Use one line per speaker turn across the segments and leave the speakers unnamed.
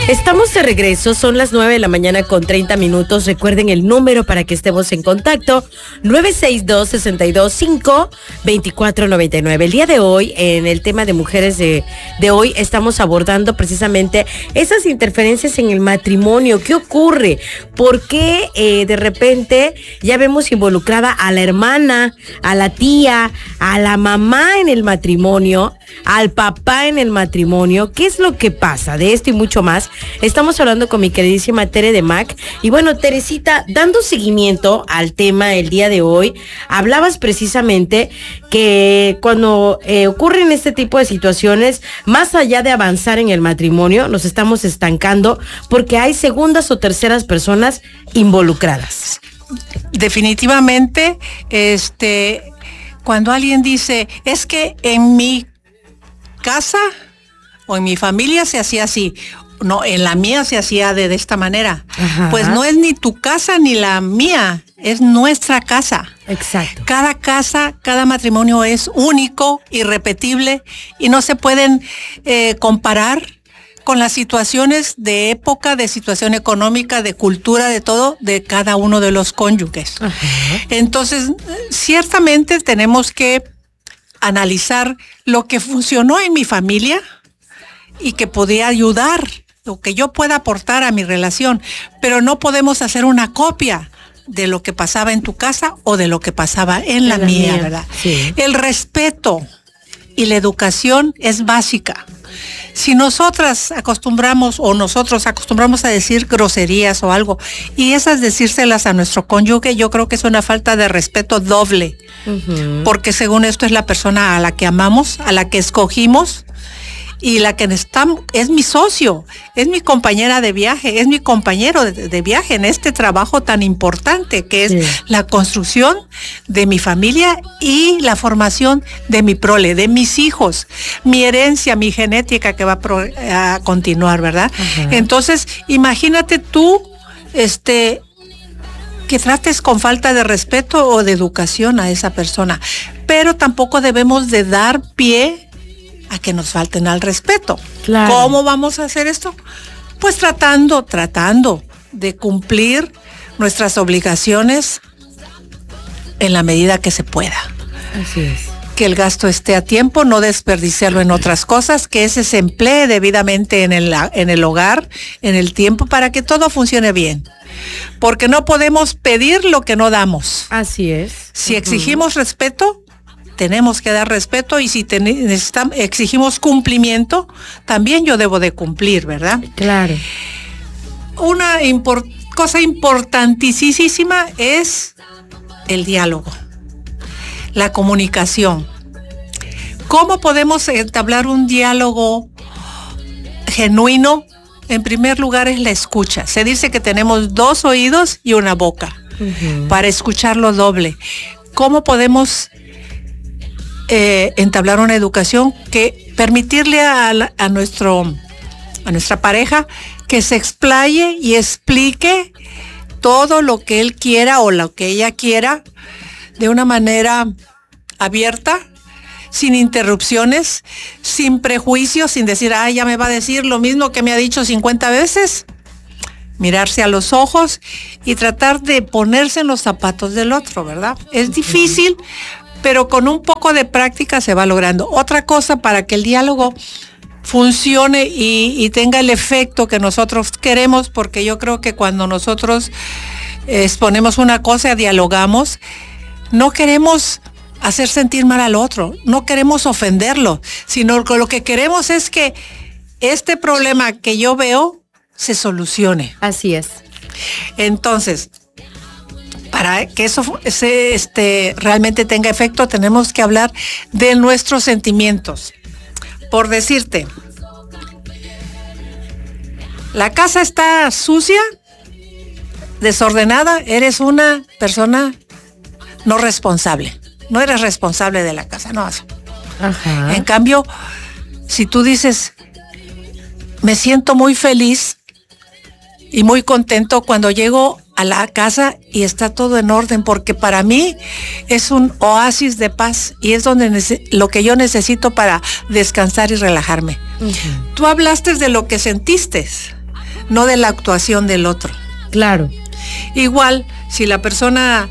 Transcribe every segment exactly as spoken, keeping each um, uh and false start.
Estamos de regreso, son las nueve de la mañana con treinta minutos. Recuerden el número para que estemos en contacto, nueve seis dos, seis dos cinco, dos cuatro nueve nueve. El día de hoy, en el tema de mujeres de, de hoy, estamos abordando precisamente esas interferencias en el matrimonio. ¿Qué ocurre? ¿Por qué eh, de repente ya vemos involucrada a la hermana, a la tía, a la mamá en el matrimonio, al papá en el matrimonio? ¿Qué es lo que pasa? De esto y mucho más estamos hablando con mi queridísima Tere de Mac. Y bueno, Teresita, dando seguimiento al tema el día de hoy, hablabas precisamente que cuando eh, ocurren este tipo de situaciones, más allá de avanzar en el matrimonio, nos estamos estancando porque hay segundas o terceras personas involucradas.
Definitivamente, este, cuando alguien dice, es que en mi casa o en mi familia se hacía así, no, en la mía se hacía de, de esta manera. Ajá. Pues no es ni tu casa ni la mía, es nuestra casa.
Exacto.
Cada casa, cada matrimonio es único, irrepetible y no se pueden eh, comparar con las situaciones de época, de situación económica, de cultura, de todo, de cada uno de los cónyuges. Ajá. Entonces, ciertamente tenemos que analizar lo que funcionó en mi familia y que podía ayudar, lo que yo pueda aportar a mi relación, pero no podemos hacer una copia de lo que pasaba en tu casa o de lo que pasaba en la, la mía, mía, ¿verdad? Sí. El respeto y la educación es básica. Si nosotras acostumbramos o nosotros acostumbramos a decir groserías o algo y esas decírselas a nuestro cónyuge, yo creo que es una falta de respeto doble, uh-huh. porque según esto es la persona a la que amamos, a la que escogimos y la que está, es mi socio, es mi compañera de viaje, es mi compañero de, de viaje en este trabajo tan importante que es sí. la construcción de mi familia y la formación de mi prole, de mis hijos, mi herencia, mi genética que va a, pro, a continuar, ¿verdad? Ajá. Entonces, imagínate tú, este, que trates con falta de respeto o de educación a esa persona, pero tampoco debemos de dar pie a que nos falten al respeto. Claro. ¿Cómo vamos a hacer esto? Pues tratando, tratando de cumplir nuestras obligaciones en la medida que se pueda.
Así es.
Que el gasto esté a tiempo, no desperdiciarlo en otras cosas, que ese se emplee debidamente en el, en el hogar, en el tiempo, para que todo funcione bien. Porque no podemos pedir lo que no damos.
Así es.
Si uh-huh. exigimos respeto, tenemos que dar respeto y si ten, necesitamos, exigimos cumplimiento, también yo debo de cumplir, ¿verdad?
Claro.
Una import, cosa importantísima es el diálogo, la comunicación. ¿Cómo podemos entablar un diálogo genuino? En primer lugar es la escucha. Se dice que tenemos dos oídos y una boca uh-huh. para escuchar lo doble. ¿Cómo podemos Eh, entablar una educación que permitirle a, la, a nuestro a nuestra pareja que se explaye y explique todo lo que él quiera o lo que ella quiera de una manera abierta, sin interrupciones, sin prejuicios, sin decir, ay, ya me va a decir lo mismo que me ha dicho cincuenta veces. Mirarse a los ojos y tratar de ponerse en los zapatos del otro, ¿verdad? Es difícil, pero con un poco de práctica se va logrando. Otra cosa para que el diálogo funcione y, y tenga el efecto que nosotros queremos, porque yo creo que cuando nosotros exponemos una cosa, dialogamos, no queremos hacer sentir mal al otro, no queremos ofenderlo, sino que lo que queremos es que este problema que yo veo se solucione.
Así es.
Entonces, para que eso se, este, realmente tenga efecto, tenemos que hablar de nuestros sentimientos. Por decirte, la casa está sucia, desordenada, eres una persona no responsable. No eres responsable de la casa, no. Ajá. En cambio, si tú dices, me siento muy feliz y muy contento cuando llego a la casa y está todo en orden, porque para mí es un oasis de paz y es donde nece- lo que yo necesito para descansar y relajarme. Uh-huh. Tú hablaste de lo que sentiste, no de la actuación del otro.
Claro.
Igual, si la persona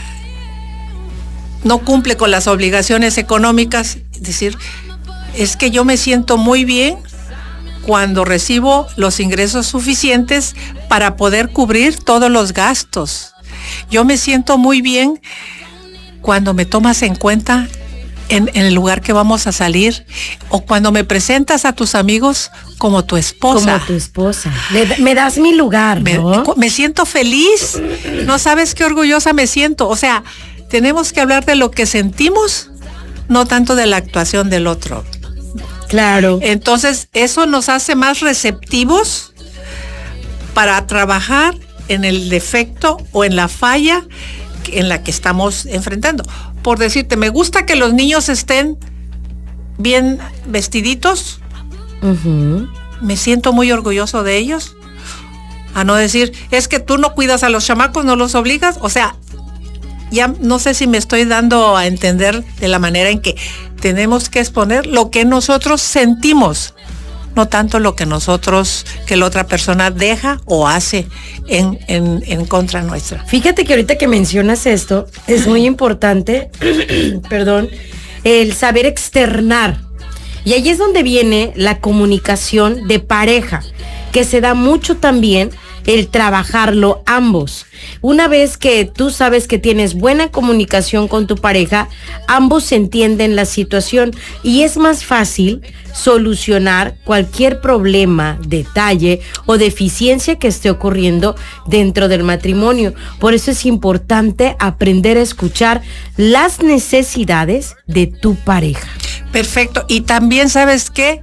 no cumple con las obligaciones económicas, es decir, es que yo me siento muy bien cuando recibo los ingresos suficientes para poder cubrir todos los gastos. Yo me siento muy bien cuando me tomas en cuenta en, en el lugar que vamos a salir, o cuando me presentas a tus amigos como tu esposa.
Como tu esposa. Le, me das mi lugar, ¿no?
Me, me siento feliz. No sabes qué orgullosa me siento. O sea, tenemos que hablar de lo que sentimos, no tanto de la actuación del otro.
Claro.
Entonces, eso nos hace más receptivos para trabajar en el defecto o en la falla en la que estamos enfrentando. Por decirte, me gusta que los niños estén bien vestiditos.
Uh-huh.
Me siento muy orgulloso de ellos. A no decir, es que tú no cuidas a los chamacos, no los obligas. O sea, ya no sé si me estoy dando a entender de la manera en que tenemos que exponer lo que nosotros sentimos, no tanto lo que nosotros, que la otra persona deja o hace en, en, en contra nuestra.
Fíjate que ahorita que mencionas esto, es muy importante, perdón, el saber externar. Y ahí es donde viene la comunicación de pareja, que se da mucho también el trabajarlo ambos. Una vez que tú sabes que tienes buena comunicación con tu pareja, ambos entienden la situación y es más fácil solucionar cualquier problema, detalle o deficiencia que esté ocurriendo dentro del matrimonio. Por eso es importante aprender a escuchar las necesidades de tu pareja.
Perfecto. Y también, ¿sabes qué?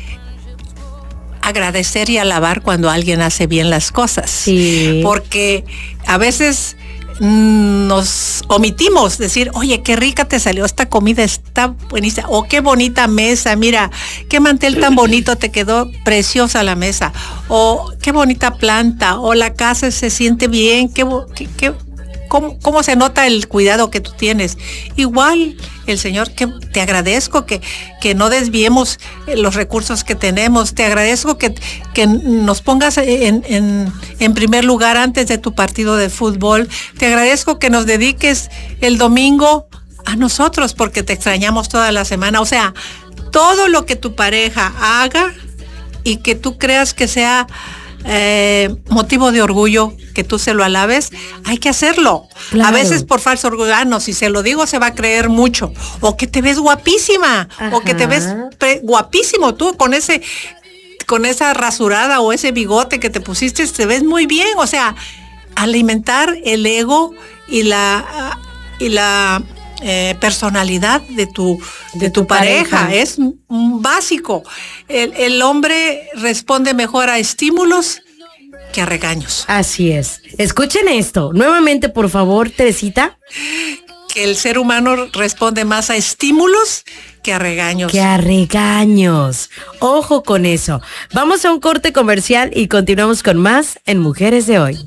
Agradecer y alabar cuando alguien hace bien las cosas.
Sí.
Porque a veces mmm, nos omitimos decir, oye, qué rica te salió esta comida, está buenísima, o qué bonita mesa, mira, qué mantel tan bonito, te quedó preciosa la mesa, o qué bonita planta, o la casa se siente bien, qué, qué, qué ¿Cómo, ¿Cómo se nota el cuidado que tú tienes? Igual el Señor, que te agradezco que, que no desviemos los recursos que tenemos. Te agradezco que, que nos pongas en, en, en primer lugar antes de tu partido de fútbol. Te agradezco que nos dediques el domingo a nosotros porque te extrañamos toda la semana. O sea, todo lo que tu pareja haga y que tú creas que sea Eh, motivo de orgullo, que tú se lo alabes, hay que hacerlo. Claro. A veces por falso orgullo, ah, no, si se lo digo se va a creer mucho, o que te ves guapísima. Ajá. O que te ves pre- guapísimo tú con ese, con esa rasurada o ese bigote que te pusiste, te ves muy bien. O sea, alimentar el ego y la y la Eh, personalidad de tu, de, de tu, tu pareja. pareja es un básico. El, el hombre responde mejor a estímulos que a regaños.
Así es. Escuchen esto nuevamente, por favor, Teresita.
Que el ser humano responde más a estímulos que a regaños.
Que a regaños. Ojo con eso. Vamos a un corte comercial y continuamos con más en Mujeres de Hoy.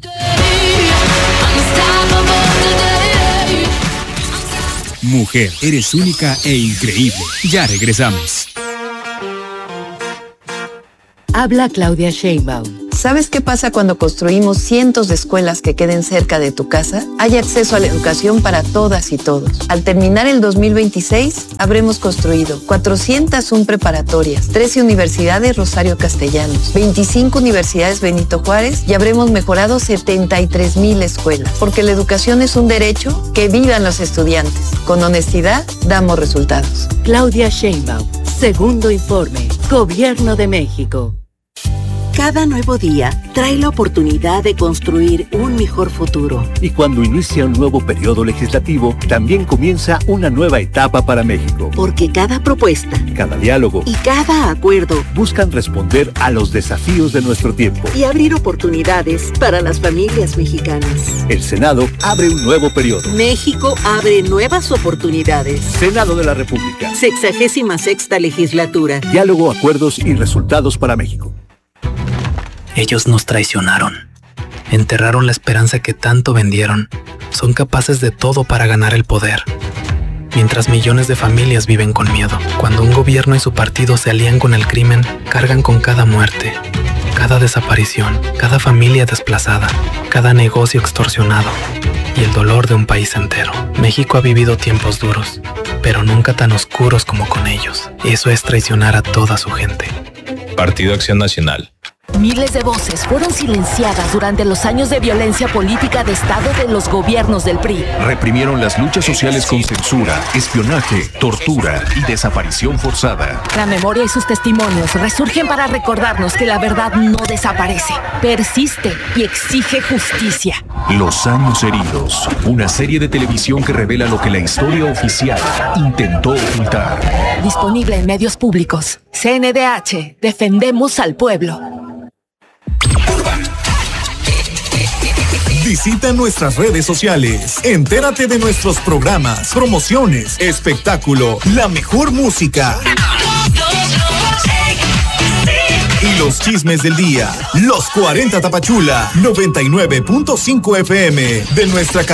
Mujer, eres única e increíble. Ya regresamos.
Habla Claudia Sheinbaum. ¿Sabes qué pasa cuando construimos cientos de escuelas que queden cerca de tu casa? Hay acceso a la educación para todas y todos. Al terminar el dos mil veintiséis, habremos construido cuatrocientas una preparatorias, trece universidades Rosario Castellanos, veinticinco universidades Benito Juárez y habremos mejorado setenta y tres mil escuelas. Porque la educación es un derecho, que vivan los estudiantes. Con honestidad, damos resultados.
Claudia Sheinbaum, segundo informe, Gobierno de México. Cada nuevo día trae la oportunidad de construir un mejor futuro.
Y cuando inicia un nuevo periodo legislativo, también comienza una nueva etapa para México.
Porque cada propuesta,
cada diálogo
y cada acuerdo
buscan responder a los desafíos de nuestro tiempo
y abrir oportunidades para las familias mexicanas.
El Senado abre un nuevo periodo.
México abre nuevas oportunidades.
Senado de la República.
Sexagésima sexta legislatura.
Diálogo, acuerdos y resultados para México.
Ellos nos traicionaron, enterraron la esperanza que tanto vendieron, son capaces de todo para ganar el poder. Mientras millones de familias viven con miedo, cuando un gobierno y su partido se alían con el crimen, cargan con cada muerte. Cada desaparición, cada familia desplazada, cada negocio extorsionado y el dolor de un país entero. México ha vivido tiempos duros, pero nunca tan oscuros como con ellos. Eso es traicionar a toda su gente.
Partido Acción Nacional.
Miles de voces fueron silenciadas durante los años de violencia política de Estado de los gobiernos del P R I.
Reprimieron las luchas sociales con censura, espionaje, tortura y desaparición forzada.
La memoria y sus testimonios resurgen para recordarnos que la verdad no desaparece, persiste y exige justicia.
Los años heridos, una serie de televisión que revela lo que la historia oficial intentó ocultar.
Disponible en medios públicos. C N D H, defendemos al pueblo.
Visita nuestras redes sociales. Entérate de nuestros programas, promociones, espectáculo, la mejor música y los chismes del día. Los cuarenta Tapachula, noventa y nueve punto cinco F M de nuestra cadena.